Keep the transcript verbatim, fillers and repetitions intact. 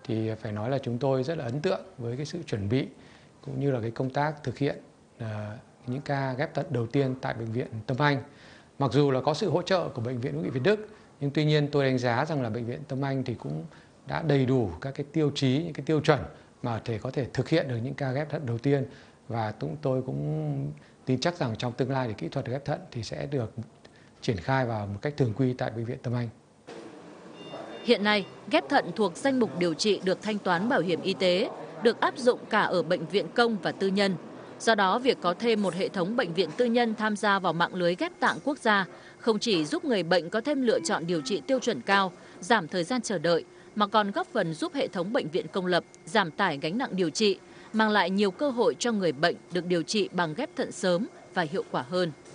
thì phải nói là chúng tôi rất là ấn tượng với cái sự chuẩn bị cũng như là cái công tác thực hiện à, những ca ghép thận đầu tiên tại bệnh viện Tâm Anh. Mặc dù là có sự hỗ trợ của bệnh viện Hữu nghị Việt Đức, nhưng tuy nhiên tôi đánh giá rằng là bệnh viện Tâm Anh thì cũng đã đầy đủ các cái tiêu chí, những cái tiêu chuẩn mà thể có thể thực hiện được những ca ghép thận đầu tiên, và chúng tôi cũng tin chắc rằng trong tương lai thì kỹ thuật ghép thận thì sẽ được triển khai vào một cách thường quy tại bệnh viện Tâm Anh. Hiện nay, ghép thận thuộc danh mục điều trị được thanh toán bảo hiểm y tế, được áp dụng cả ở bệnh viện công và tư nhân. Do đó, việc có thêm một hệ thống bệnh viện tư nhân tham gia vào mạng lưới ghép tạng quốc gia không chỉ giúp người bệnh có thêm lựa chọn điều trị tiêu chuẩn cao, giảm thời gian chờ đợi, mà còn góp phần giúp hệ thống bệnh viện công lập giảm tải gánh nặng điều trị, mang lại nhiều cơ hội cho người bệnh được điều trị bằng ghép thận sớm và hiệu quả hơn.